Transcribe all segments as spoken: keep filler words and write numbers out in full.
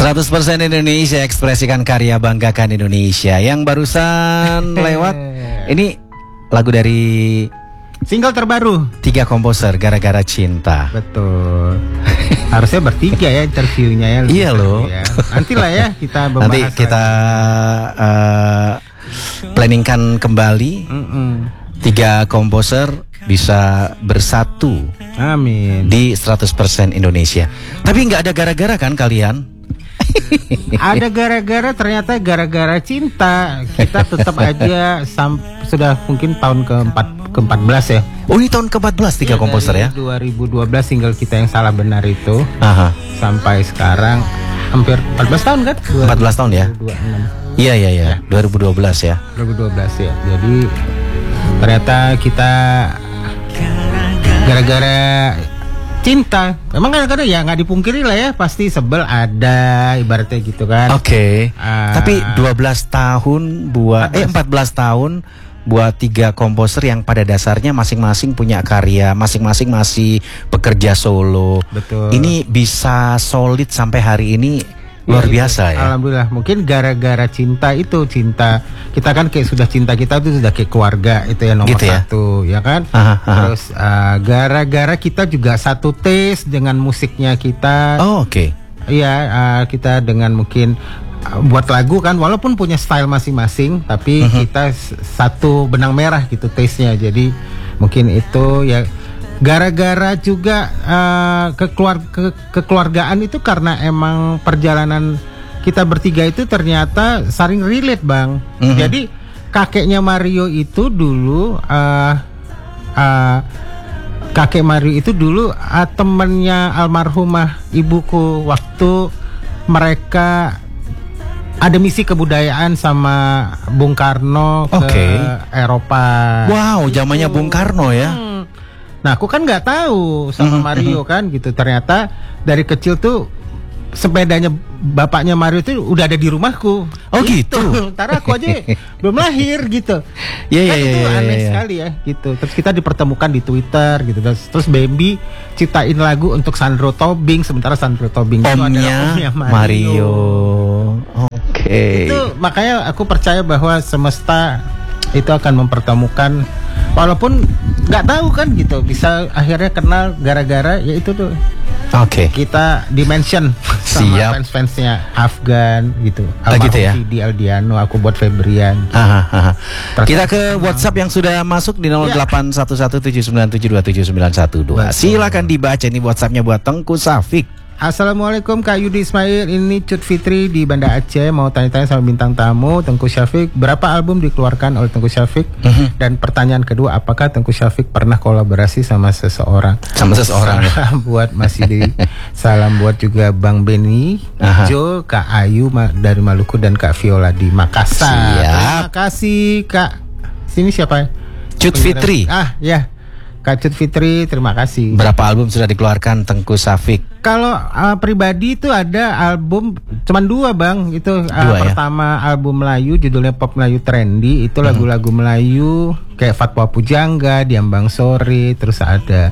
seratus persen Indonesia, ekspresikan karya, banggakan Indonesia. Yang barusan lewat ini lagu dari single terbaru Tiga Komposer, Gara-Gara Cinta. Betul. Harusnya bertiga ya interviewnya ya. Iya loh ya. Nanti lah ya kita membahas. Nanti kita uh, planningkan kembali. Mm-mm. Tiga komposer bisa bersatu. Amin. Di seratus persen Indonesia. Tapi nggak ada gara-gara kan kalian? Ada gara-gara, ternyata gara-gara cinta. Kita tetap aja sam- sudah mungkin tahun keempat keempat belas ya. Oh, ini tahun keempat belas Tiga ya, Komposer ya. dua ribu dua belas single kita yang salah benar itu. Aha. Sampai sekarang hampir empat belas tahun kan? empat belas tahun ya. dua ribu dua puluh enam. Iya iya iya. Ya. dua ribu dua belas ya. dua ribu dua belas ya. Jadi ternyata kita gara-gara cinta. Emang kadang-kadang ya nggak dipungkiri lah ya, pasti sebel ada, ibaratnya gitu kan. Oke. Okay. Uh, Tapi dua belas tahun buat empat belas. eh empat belas tahun buat tiga komposer yang pada dasarnya masing-masing punya karya, masing-masing masih bekerja solo. Betul. Ini bisa solid sampai hari ini. Luar biasa ya. Alhamdulillah. Mungkin gara-gara cinta itu, cinta kita kan kayak sudah cinta kita itu sudah kayak keluarga, itu ya nomor gitu ya? Satu ya kan. Aha, aha. Terus uh, gara-gara kita juga satu taste dengan musiknya kita. Oh oke. Okay. Iya uh, kita dengan mungkin uh, buat lagu kan, walaupun punya style masing-masing, tapi uh-huh. kita s- satu benang merah gitu taste-nya. Jadi mungkin itu ya. Gara-gara juga uh, kekeluar- ke- kekeluargaan itu karena emang perjalanan kita bertiga itu ternyata saling relate bang. Mm-hmm. Jadi kakeknya Mario itu dulu uh, uh, kakek Mario itu dulu uh, temennya almarhumah ibuku waktu mereka ada misi kebudayaan sama Bung Karno ke okay. Eropa. Wow, zamannya Bung Karno ya. Hmm. Nah, aku kan nggak tahu sama Mario kan gitu. Ternyata dari kecil tuh sepedanya bapaknya Mario itu udah ada di rumahku. Oh gitu. Ntar aku aja belum lahir gitu. Iya iya kan iya. Itu ya, aneh ya. sekali ya gitu. Terus kita dipertemukan di Twitter gitu. Terus, terus Bambi ciptain lagu untuk Sandro Tobing, sementara Sandro Tobing omnya, itu adalah omnya Mario. Mario. Oke. Okay. Itu makanya aku percaya bahwa semesta itu akan mempertemukan, walaupun nggak tahu kan gitu, bisa akhirnya kenal gara-gara ya itu tuh. Oke. Okay. Kita dimension sama fans-fansnya Afgan gitu. Ah, gitu ya. Di Aldiano, aku buat Febrian. Aha, aha. Kita ke WhatsApp yang sudah masuk di nol delapan satu satu tujuh sembilan tujuh dua tujuh sembilan satu dua. Silakan dibaca, ini WhatsAppnya buat Tengku Safik. Assalamualaikum Kak Yudi Ismail, ini Cut Fitri di Banda Aceh, mau tanya-tanya sama bintang tamu Tengku Syafiq, berapa album dikeluarkan oleh Tengku Syafiq? Uh-huh. Dan pertanyaan kedua, apakah Tengku Syafiq pernah kolaborasi sama seseorang? Sama seseorang. Salam buat Mas Yudi, salam buat juga Bang Beni, uh-huh. Jo, Kak Ayu dari Maluku, dan Kak Viola di Makassar. Siap. Terima kasih Kak. Sini siapa? Cut Fitri. Ah ya, Kak Cut Fitri, terima kasih. Berapa album sudah dikeluarkan Tengku Syafiq? Kalau uh, pribadi itu ada album cuman dua bang, itu uh, dua, pertama ya? Album Melayu judulnya Pop Melayu Trendy, itu lagu-lagu hmm. Melayu kayak Fatwa Pujangga, Diambang Sore, terus ada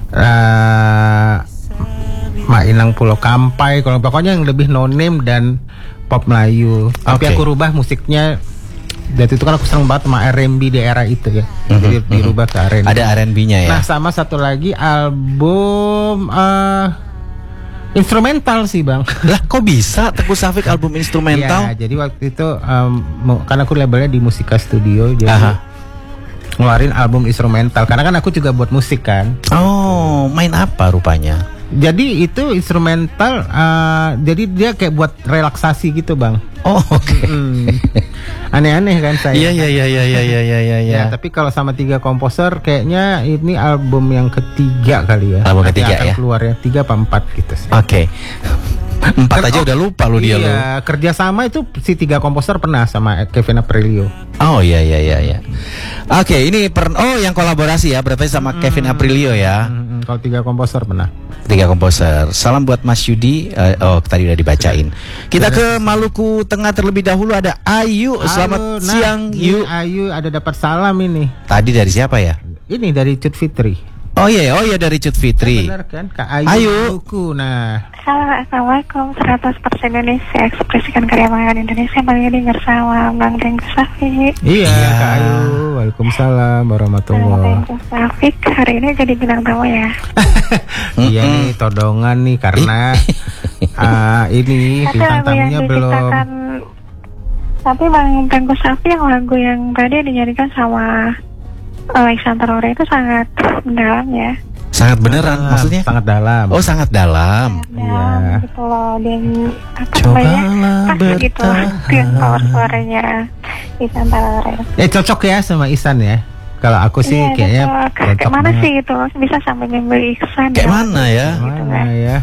uh, Mainang Pulau Kampai, kalau pokoknya yang lebih no name dan pop Melayu. Tapi okay. aku rubah musiknya. Dan itu kan aku seneng banget sama R and B di era itu ya. Mm-hmm. Jadi dirubah ke R and B. Ada R and B-nya ya. Nah, sama satu lagi album uh, instrumental sih bang. Lah kok bisa Tengku Syafiq album instrumental? Ya, jadi waktu itu um, karena aku labelnya di Musika Studio, jadi Aha. ngeluarin album instrumental. Karena kan aku juga buat musik kan. Oh, main apa rupanya? Jadi itu instrumental, uh, jadi dia kayak buat relaksasi gitu bang. Oh oke. Okay. Hmm. Aneh-aneh kan saya. Iya iya iya iya iya iya iya. Ya, tapi kalau sama tiga komposer kayaknya ini album yang ketiga kali ya. Album ketiga akan ya. Keluar ya tiga apa empat gitu sih. Oke. Okay. Empat aja oh, udah lupa lu dia iya, lu. Iya, kerjasama itu si tiga komposer pernah sama Kevin Aprilio. Oh iya iya iya iya. Oke, okay, ini per oh yang kolaborasi ya, berarti sama hmm, Kevin Aprilio ya. Hmm, kalau tiga komposer pernah. Tiga komposer. Salam buat Mas Yudi. Uh, oh tadi udah dibacain. Kita ke Maluku Tengah terlebih dahulu, ada Ayu. Selamat Halo, nah, siang Yu. Ayu ada dapat salam ini. Tadi dari siapa ya? Ini dari Cut Fitri. Oh iya, oh iya dari Cut Fitri. Benar kan? Kak Ayu. Ayu. Buku. Nah. Halo, Assalamualaikum. seratus persen Indonesia, ekspresikan karya pangan Indonesia. Bang Yudi bersama Bang Tengku Safi. Iya, Iya. Kak Ayu. Waalaikumsalam Bang warahmatullahi. Tengku Safi hari ini jadi bintang tamu ya. Iya nih, todongan nih karena ah, ini Tapi bintang lagu yang tamunya belum. diciptakan, tapi Bang Tengku Safi yang lagu yang tadi dinyanyikan sama uh, Iksan Traore itu sangat mendalam ya. Sangat beneran Dalam, maksudnya? sangat dalam. Oh, sangat dalam. Dalam Iya. gitu loh, dan apa Cobalah namanya, pas gitu bertahan. yang power suaranya Iksan Traore. Ya cocok ya sama Ihsan ya. Kalau aku sih Iya, kayaknya cocok. Kayak cocok mana banget. sih itu bisa sampai nyembeli Iksan Kayak ya? mana ya? Gitu Mana kan. ya?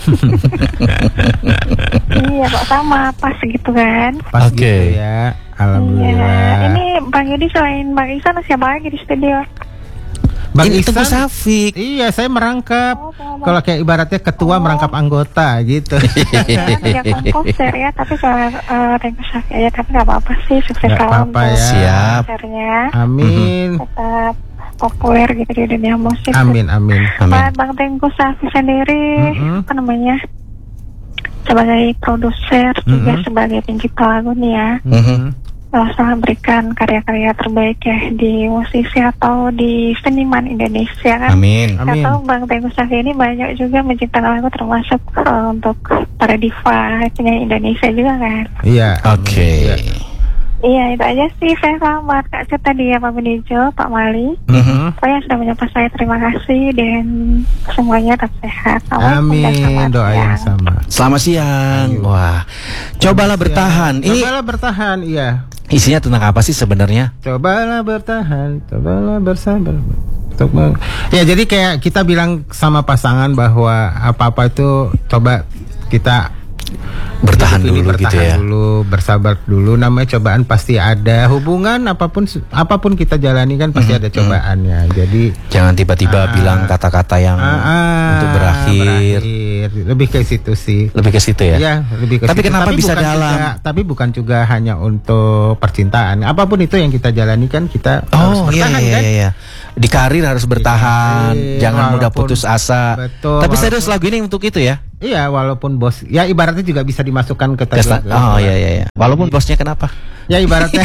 Iya kok sama pas gitu kan. Pas Oke. gitu ya. Alhamdulillah. Iya. Ini Bang Yudi selain Bang Iksan siapa lagi di studio? Bang Ini Tengku Ihsan. Safik. Iya, saya merangkap. Oh, sama Bang- Kalau kayak ibaratnya ketua Oh. merangkap anggota gitu. Ya komposer ya, tapi soal uh, Tengku Safi aja, tapi nggak apa-apa sih, sukses Nggak selalu apa-apa untuk ya. Siap. konsernya, Amin. tetap populer gitu di dunia musik. Amin, amin. Amin. Pak Bang Tengku Safi sendiri Mm-mm. apa namanya, sebagai produser juga Mm-mm. sebagai pencipta lagu nih ya, Mhm. selalu berikan karya-karya terbaik ya di musisi atau di seniman Indonesia kan. Amin. Amin. Atau Bang Tengku Safi ini banyak juga menciptakan lagu termasuk uh, untuk para diva penyanyi Indonesia juga kan. Iya. Oke. Iya. Iya itu aja sih, saya selamat Kak Cut tadi ya, Pak Benijo, Pak Mali. Mhm. Pokoknya sudah menyapa saya, terima kasih dan semuanya tetap sehat. Assalamualaikum dan Amin. selamat Doa yang siang. sama. Selamat siang. Ayo. Wah. Cobalah bertahan. Ini Cobalah bertahan, iya. isinya tentang apa sih sebenarnya? Cobalah bertahan, cobalah bersabar. Untuk meng- Ya jadi kayak kita bilang sama pasangan bahwa apa-apa itu coba kita Bertahan hidup ini dulu gitu bertahan ya. dulu, bersabar dulu. Namanya cobaan pasti ada. Hubungan apapun apapun kita jalani kan pasti Mhm, ada cobaannya. Jadi Jangan tiba-tiba Ah. bilang kata-kata yang ah, ah, untuk berakhir. berakhir. Lebih ke situ sih. Lebih ke situ ya. Iya, lebih ke Tapi situ. kenapa bisa bukan dalam? juga- tapi bukan juga hanya untuk percintaan. Apapun itu yang kita jalani kan kita harus Oh iya bertahan iya kan. iya, iya. Di karir harus bertahan, karir, jangan mudah walaupun- putus asa. betul, Tapi serius walaupun- lagu ini untuk itu ya? Iya, walaupun bos, ya ibaratnya juga bisa dimasukkan ke Ke sta- tagline. oh iya iya iya. Walaupun bosnya kenapa? Ya ibaratnya.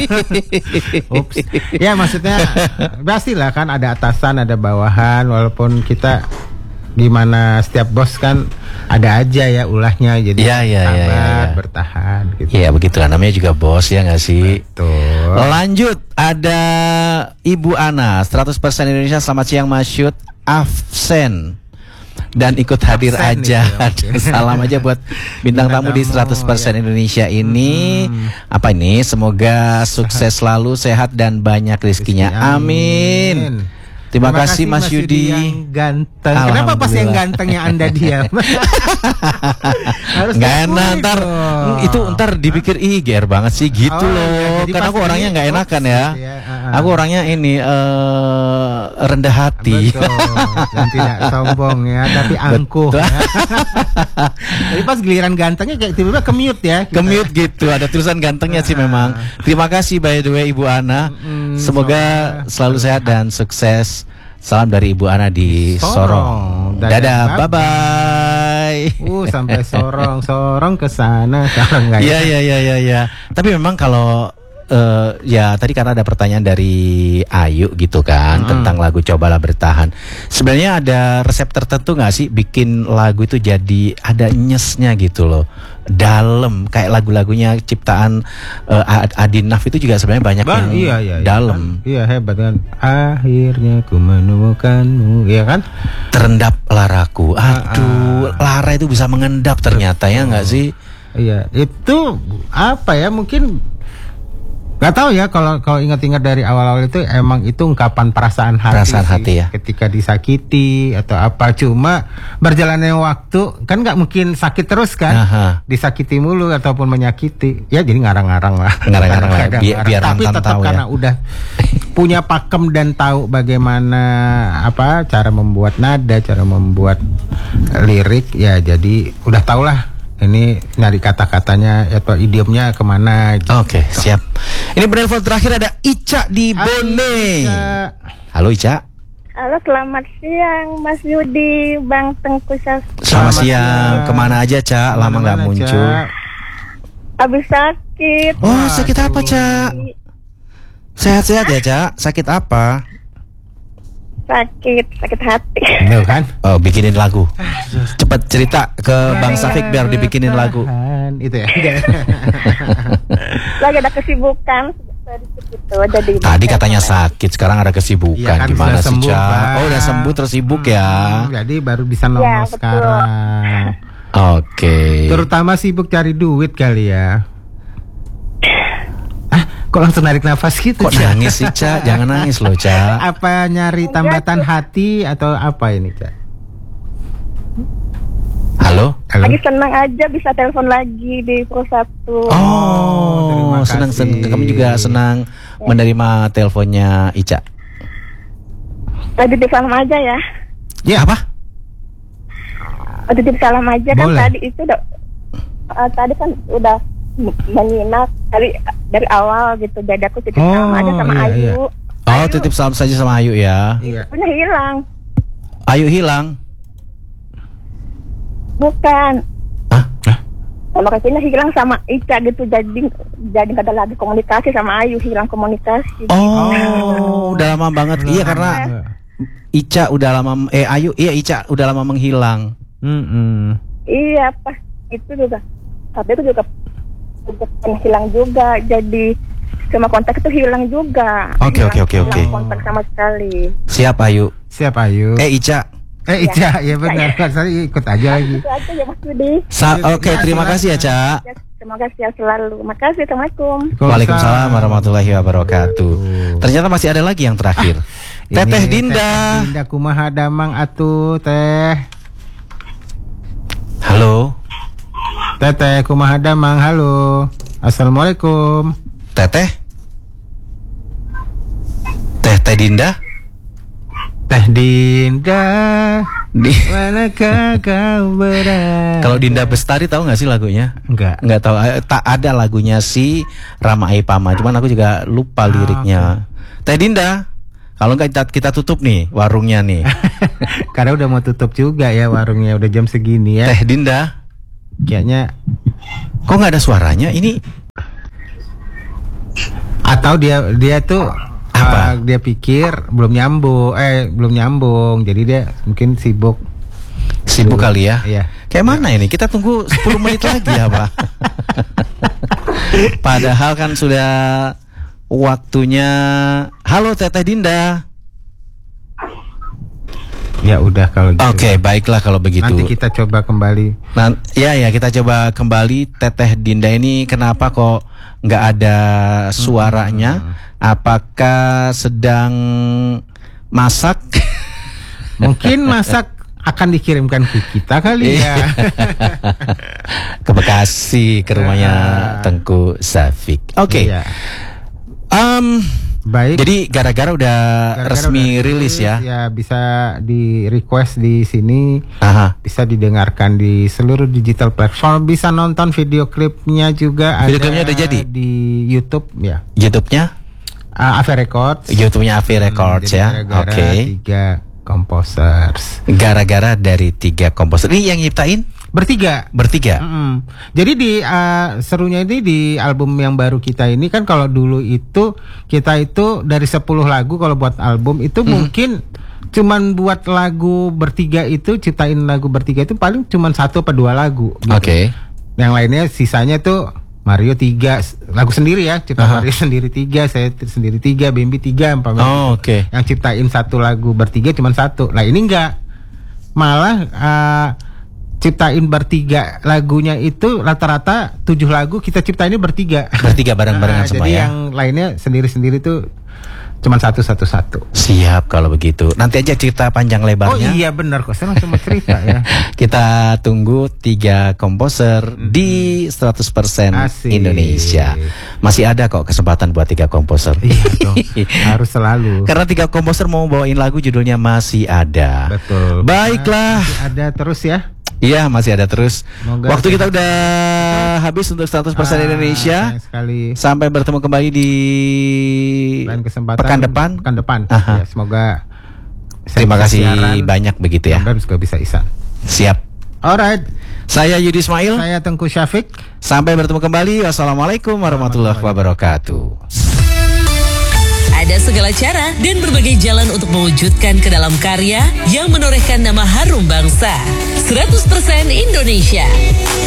Ups. Ya maksudnya pastilah kan ada atasan, ada bawahan, walaupun kita gimana setiap bos kan ada aja ya ulahnya, jadi Iya, iya, sabar, iya, iya. bertahan gitu. Iya begitulah namanya juga bos ya nggak sih? Betul. Lanjut ada Ibu Ana seratus persen Indonesia. Selamat siang Mas Syut. Afsen dan ikut hadir Absen aja. itu ya, mungkin. Salam aja buat bintang Bintang tamu di tamu, seratus persen ya. Indonesia ini. Hmm. Apa ini? Semoga sukses selalu, sehat dan banyak rezekinya. Amin. Terima, kasih Mas Yudi. yang ganteng. Kenapa pas yang Alhamdulillah. gantengnya Anda diam? Harus Nggak enak diakui ntar dong. mm, itu ntar dipikir ih G R banget sih gitu Oh, iya, loh. jadi Karena pas aku orangnya ini, nggak enakan oops, ya. gitu ya, ah, ah. Aku orangnya ini eh, rendah hati. Betul. Dan tidak sombong ya, tapi angkuh. Betul. Ya. Jadi pas giliran gantengnya kayak tiba-tiba kemute ya. kita. Kemute gitu, ada tulisan gantengnya sih memang. Terima kasih by the way Ibu Ana. Mm, Semoga semoga selalu sehat dan sukses. Salam dari Ibu Ana di Sorong. Sorong. Dadah, Dadah, bye-bye. bye bye. Uh sampai sorong, sorong ke sana. Kalau enggak Iya iya iya iya iya. Tapi memang kalau eh, ya tadi karena ada pertanyaan dari Ayu gitu kan Mm-mm. tentang lagu Cobalah Bertahan. Sebenarnya ada resep tertentu nggak sih bikin lagu itu jadi ada nyesnya gitu loh. Dalam kayak lagu-lagunya ciptaan eh, Ad- Adinaf itu juga sebenarnya banyak Bang, yang iya iya. iya. dalam. Kan, iya hebat kan. Akhirnya ku menemukanmu, iya kan? Terendap laraku. Aduh, lara itu bisa mengendap ternyata ya nggak sih? Iya, itu apa ya? Mungkin nggak tahu ya kalau kalau ingat-ingat dari awal-awal itu emang itu ungkapan perasaan hati, Perasaan sih, hati ya. ketika disakiti atau apa. Cuma berjalannya waktu kan nggak mungkin sakit terus kan, Aha. disakiti mulu ataupun menyakiti ya, jadi ngarang-ngarang lah. Ngarang-ngarang lah, Kadang-kadang bi- ngarang. biar Tapi mantan tetap tahu ya. karena udah punya pakem dan tahu bagaimana apa cara membuat nada, cara membuat lirik ya, jadi udah tau lah. Ini nyari kata-katanya atau idiomnya kemana gitu. Oke, siap. Ini penelpon terakhir ada Ica di Bone. Ica. Halo Ica. Halo, selamat siang Mas Yudi, Bang Tengku Safi. Selamat, Selamat siang. siang. Kemana aja, Cak? Lama nggak Mana, muncul. Cak? Habis sakit. Oh, sakit apa, Cak? Sehat-sehat ya, Cak? Sakit apa? Sakit, sakit hati. Tuh kan? Oh, bikinin lagu. Cepat cerita ke Bang Safik biar dibikinin lagu. Tahan, itu ya. Lagi ada kesibukan sedikit gitu, jadi Tadi katanya sakit, sekarang ada kesibukan. Iya kan, Gimana sudah sih, sembuh, Cak? Bang. Oh, udah sembuh terus sibuk ya. Hmm, jadi baru bisa nongol Ya, betul. sekarang. Oke. Terutama sibuk cari duit kali ya. Ah, kok langsung narik nafas gitu? Kok Cak? nangis sih, Cak? Jangan nangis loh, Cak. Apa nyari tambatan hati atau apa ini, Cak? Halo? Halo? lagi senang aja bisa telepon lagi di Pro satu. Oh, terima senang kasih. senang. Kami juga senang menerima teleponnya Ica. Tadi di salam aja ya. Ya apa? Tadi di salam aja kan Boleh. tadi itu udah eh, tadi kan udah m- menyimak dari dari awal gitu. Jadi aku titip Oh, salam aja sama iya, Ayu. iya. Oh, Ayu, titip salam saja sama Ayu ya. Iya. punya hilang. Ayu hilang. Bukan. Hah? Kalau kayaknya hilang sama Ica gitu, jadi jadi nggak ada lagi komunikasi sama Ayu, hilang komunikasi. Oh, udah lama banget. Iya karena Ica udah lama eh Ayu iya Ica udah lama menghilang. Mm-mm. Iya pas itu juga, tapi itu juga juga pernah hilang juga, jadi sama kontak itu hilang juga. Oke, Hilang- oke, oke, hilang oke. kontak sama sekali. Siap Ayu. Siapa Ayu? Eh Ica. Eh, Ica, ya benar. Saya ikut aja lagi. Itu aja ya Mas Yudi. Sa- Oke, terima kasih ya, Ca. Ya, semoga sehat selalu. Makasih, assalamualaikum. Waalaikumsalam warahmatullahi wabarakatuh. Ternyata masih ada lagi yang terakhir. Ini Teteh Dinda. Teteh Dinda kumaha damang atuh teh. Halo. Teteh kumaha damang, halo. Assalamualaikum. Teteh. Teteh Dinda. Teh Dinda, Di manakah kau berada? Kalau Dinda Bestari tahu nggak sih lagunya? Enggak. Nggak tahu. Eh, Tak ada lagunya si Rama Aipama. Cuman aku juga lupa liriknya. Teh Dinda. Kalau nggak kita, kita tutup nih warungnya nih. Karena udah mau tutup juga ya warungnya, udah jam segini ya. Teh Dinda. Kayaknya Kok nggak ada suaranya? Ini atau dia dia tuh Apa? uh, dia pikir belum nyambung, eh belum nyambung, jadi dia mungkin sibuk. sibuk kali ya. Iya. Kayak mana ini? Kita tunggu sepuluh menit lagi ya, Pak. Padahal kan sudah waktunya. Halo Teteh Dinda. Ya udah kalau gitu. Oke, baiklah kalau begitu. Nanti kita coba kembali. Nah, ya ya kita coba kembali. Teteh Dinda ini kenapa kok nggak ada suaranya? Apakah sedang masak? Mungkin masak akan dikirimkan ke kita kali ya. Ke Bekasi, ke rumahnya Tengku Safik. Oke. Iya. Em, Baik. jadi gara-gara udah Gara-gara resmi udah rilis ya. Ya bisa di request di sini. Aha. Bisa didengarkan di seluruh digital platform. Bisa nonton video klipnya juga. Video ada klipnya udah jadi? di YouTube ya. YouTube-nya? Uh, Ave Records. YouTube-nya Avi Records Jadi ya. gara-gara Oke. Tiga composers. Gara-gara dari tiga komposer. Ini yang nyiptain Bertiga. bertiga. Mm-mm. Jadi di uh, serunya ini di album yang baru kita ini kan, kalau dulu itu kita itu dari sepuluh lagu kalau buat album itu Hmm. mungkin cuman buat lagu bertiga itu, ciptain lagu bertiga itu paling cuman satu atau dua lagu gitu. Oke. Yang lainnya sisanya tuh Mario tiga lagu sendiri ya, cipta Aha. Mario sendiri tiga, saya t- sendiri tiga, Bambi tiga, umpamanya. Oh, oke. Yang ciptain satu lagu bertiga cuman satu. Nah ini enggak, malah uh, ciptain bertiga lagunya itu rata-rata tujuh lagu kita ciptainnya bertiga. Bertiga bareng-barengan Nah, semua jadi ya. yang lainnya sendiri-sendiri tuh cuman satu-satu-satu. Siap kalau begitu. Nanti aja cerita panjang Oh lebarnya. iya benar kok, saya langsung mau cerita ya. Kita tunggu tiga komposer di seratus persen Asik. Indonesia. Masih ada kok kesempatan buat tiga komposer. Iya dong, harus selalu. Karena tiga komposer mau bawain lagu judulnya Masih Ada. Betul. Baiklah. Masih ada terus ya. Iya, masih ada terus. Semoga Waktu kita sehat. udah habis untuk seratus persen Ah, Indonesia. sayang sekali. Sampai bertemu kembali di Lain kesempatan pekan depan. Pekan depan. Aha. Ya, semoga Terima kasih siaran, banyak begitu ya. Dan juga bisa Ihsan. Siap. Alright. Saya Yudi Ismail. Saya Tengku Syafiq. Sampai bertemu kembali. Wassalamualaikum warahmatullahi wabarakatuh. Ada segala cara dan berbagai jalan untuk mewujudkan ke dalam karya yang menorehkan nama harum bangsa. seratus persen Indonesia.